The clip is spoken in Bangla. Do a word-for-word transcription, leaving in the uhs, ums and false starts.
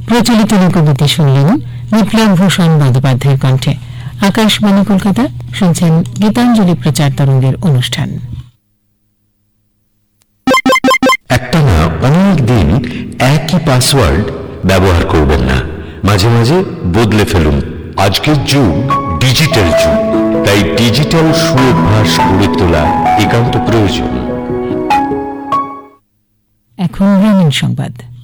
প্রচলিত লোকগীতি শুনলেন বিপ্লব ভূষণ বন্দ্যোপাধ্যায়ের কণ্ঠে। আকাশবাণী কলকাতা, শুনছেন গীতাঞ্জলি প্রচার তরঙ্গের অনুষ্ঠান। একটানা অনেক দিন একই পাসওয়ার্ড ব্যবহার করবেন না, মাঝে মাঝে বদলে ফেলুন। আজকের যুগ ডিজিটাল যুগ, তাই ডিজিটাল সুঅভ্যাস গড়ে তোলা একান্ত প্রয়োজন। এখন গ্রামীণ সংবাদ।